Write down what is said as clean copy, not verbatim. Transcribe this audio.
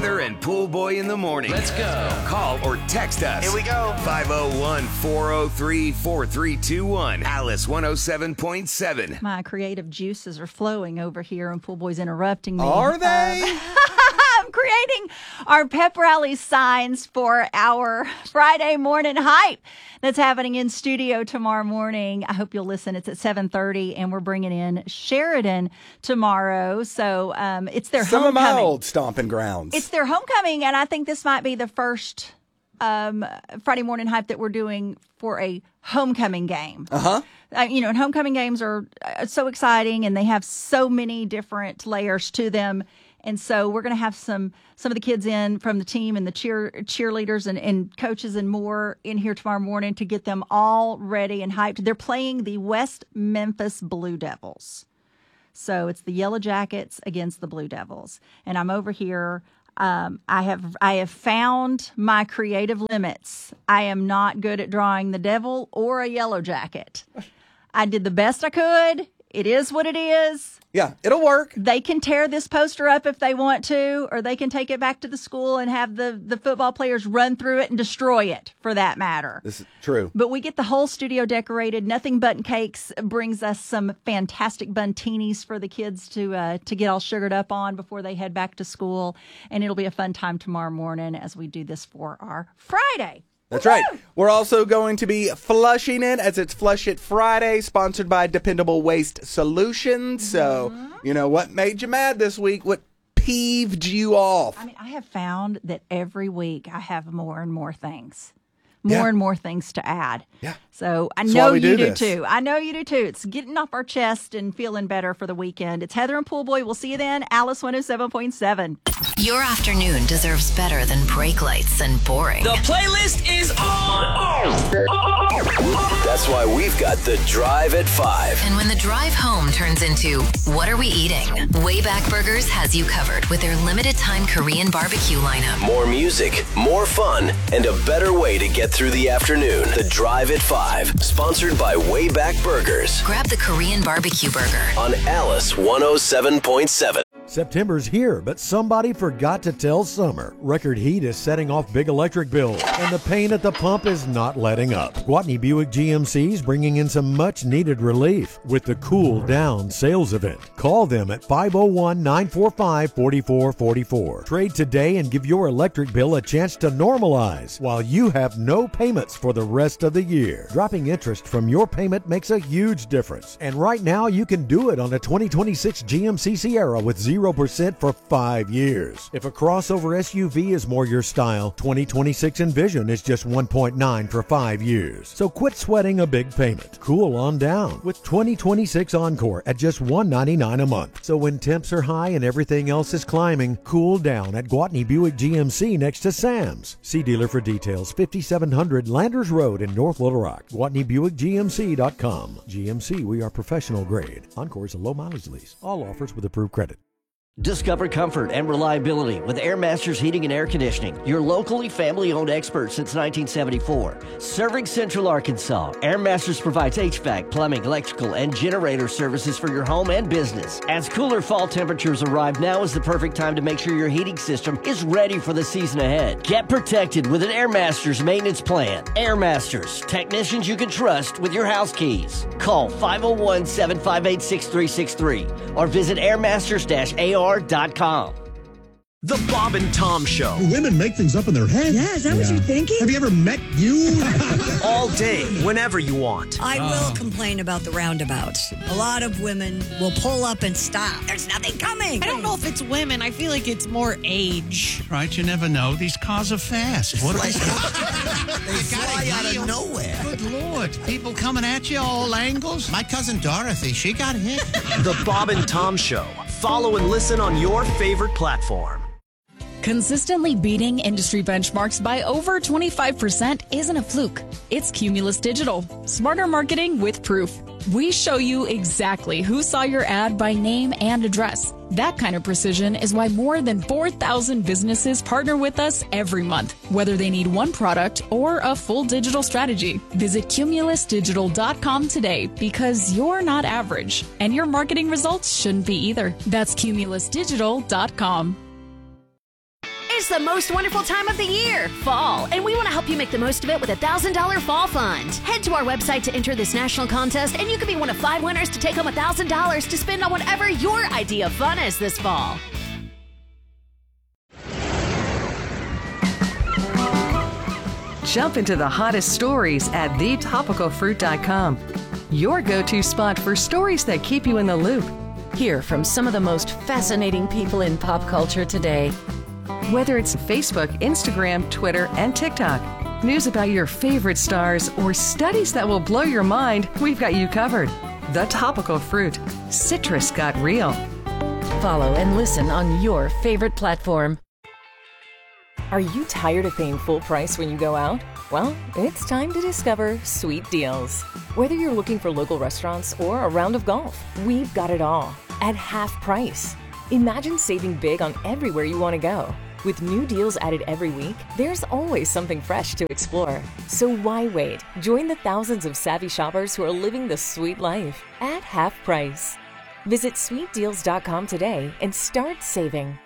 Heather and Pool Boy in the morning. Let's go. Call or text us. Here we go. 501-403-4321. Alice 107.7. My creative juices are flowing over here, and Pool Boy's interrupting me. Are they? I'm creating our pep rally signs for our Friday morning hype that's happening in studio tomorrow morning. I hope you'll listen. It's at 7:30, and we're bringing in Sheridan tomorrow. So it's their Some homecoming. of my old stomping grounds. It's their homecoming, and I think this might be the first Friday morning hype that we're doing for a homecoming game. And homecoming games are so exciting, and they have so many different layers to them. And so we're going to have some of the kids in from the team and the cheerleaders and coaches and more in here tomorrow morning to get them all ready and hyped. They're playing the West Memphis Blue Devils. So it's the Yellow Jackets against the Blue Devils. And I'm over here. I have found my creative limits. I am not good at drawing the devil or a yellow jacket. I did the best I could. It is what it is. Yeah, it'll work. They can tear this poster up if they want to, or they can take it back to the school and have the football players run through it and destroy it, for that matter. This is true. But we get the whole studio decorated. Nothing But Cakes brings us some fantastic buntinis for the kids to get all sugared up on before they head back to school. And it'll be a fun time tomorrow morning as we do this for our Friday. That's right. We're also going to be flushing it as it's Flush It Friday, sponsored by Dependable Waste Solutions. So, what made you mad this week? What peeved you off? I mean, I have found that every week I have more and more things. And more things to add. Yeah. So I That's know why we you do do this. too. I know you do too. It's getting off our chest and feeling better for the weekend. It's Heather and Pool Boy. We'll see you then. Alice 107.7. Your afternoon deserves better than brake lights and boring. The playlist is on. That's why we've got the Drive at 5. And when the drive home turns into, what are we eating? Wayback Burgers has you covered with their limited time Korean barbecue lineup. More music, more fun, and a better way to get through the afternoon. The Drive at 5, sponsored by Wayback Burgers Grab the Korean barbecue burger. on Alice 107.7. September's here, but somebody forgot to tell summer. Record heat is setting off big electric bills, and the pain at the pump is not letting up. Gwatney Buick GMC is bringing in some much-needed relief with the Cool Down sales event. Call them at 501-945-4444. Trade today and give your electric bill a chance to normalize while you have no payments for the rest of the year. Dropping interest from your payment makes a huge difference, and right now you can do it on a 2026 GMC Sierra with 0% for 5 years. If a crossover SUV is more your style, 2026 Envision is just 1.9 for 5 years. So quit sweating a big payment. Cool on down with 2026 Encore at just $199 a month. So when temps are high and everything else is climbing, cool down at Gwatney Buick GMC next to Sam's. See dealer for details. 5700 Landers Road in North Little Rock. GwatneyBuickGMC.com. GMC, we are professional grade. Encore is a low mileage lease. All offers with approved credit. Discover comfort and reliability with Air Masters Heating and Air Conditioning, your locally family-owned expert since 1974. Serving Central Arkansas, Air Masters provides HVAC, plumbing, electrical, and generator services for your home and business. As cooler fall temperatures arrive, now is the perfect time to make sure your heating system is ready for the season ahead. Get protected with an Air Masters maintenance plan. Air Masters, technicians you can trust with your house keys. Call 501-758-6363 or visit airmasters-ar.com. The Bob and Tom Show. Women make things up in their head. Yeah, is that what you're thinking? Have you ever met you? All day, whenever you want. I will complain about the roundabouts. A lot of women will pull up and stop. There's nothing coming. I don't know if it's women. I feel like it's more age. Right, you never know. These cars are fast. What They fly out of nowhere. Good Lord. People coming at you all angles. My cousin Dorothy, she got hit. The Bob and Tom Show. Follow and listen on your favorite platform. Consistently beating industry benchmarks by over 25% isn't a fluke. It's Cumulus Digital. Smarter marketing with proof. We show you exactly who saw your ad by name and address. That kind of precision is why more than 4,000 businesses partner with us every month, whether they need one product or a full digital strategy. Visit cumulusdigital.com today because you're not average, and your marketing results shouldn't be either. That's cumulusdigital.com. It's the most wonderful time of the year, fall, and we want to help you make the most of it with a $1,000 fall fund. Head to our website to enter this national contest, and you could be one of 5 winners to take home $1,000 to spend on whatever your idea of fun is this fall. Jump into the hottest stories at thetopicalfruit.com. Your go-to spot for stories that keep you in the loop. Hear from some of the most fascinating people in pop culture today. Whether it's Facebook, Instagram, Twitter, and TikTok, news about your favorite stars, or studies that will blow your mind, we've got you covered. The Topical Fruit. Citrus got real. Follow and listen on your favorite platform. Are you tired of paying full price when you go out? Well, it's time to discover Sweet Deals. Whether you're looking for local restaurants or a round of golf, we've got it all at half price. Imagine saving big on everywhere you want to go. With new deals added every week, there's always something fresh to explore. So why wait? Join the thousands of savvy shoppers who are living the sweet life at half price. Visit sweetdeals.com today and start saving.